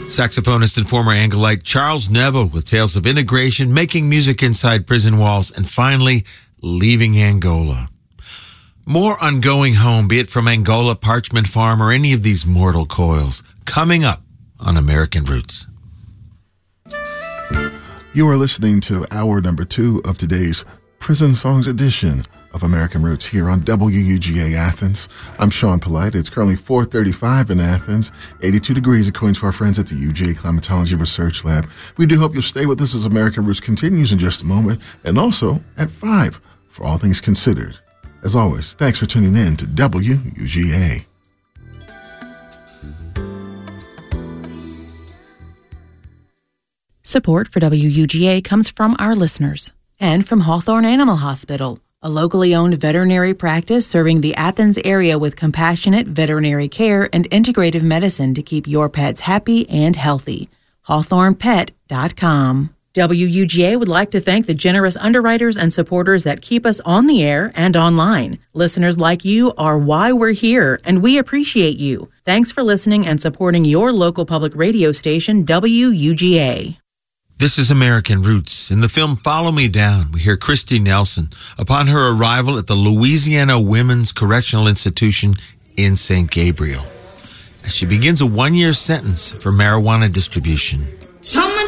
Saxophonist and former Angolite Charles Neville with tales of integration, making music inside prison walls, and finally leaving Angola. More on going home, be it from Angola, Parchment Farm, or any of these mortal coils, coming up on American Roots. You are listening to hour number 2 of today's Prison Songs edition of American Roots here on WUGA Athens. I'm Sean Polite. It's currently 4:35 in Athens, 82 degrees according to our friends at the UGA Climatology Research Lab. We do hope you'll stay with us as American Roots continues in just a moment, and also at 5 for All Things Considered. As always, thanks for tuning in to WUGA. Support for WUGA comes from our listeners and from Hawthorne Animal Hospital, a locally owned veterinary practice serving the Athens area with compassionate veterinary care and integrative medicine to keep your pets happy and healthy. HawthornePet.com. WUGA would like to thank the generous underwriters and supporters that keep us on the air and online. Listeners like you are why we're here, and we appreciate you. Thanks for listening and supporting your local public radio station, WUGA. This is American Roots. In the film Follow Me Down, we hear Christy Nelson upon her arrival at the Louisiana Women's Correctional Institution in St. Gabriel, as she begins a 1-year sentence for marijuana distribution.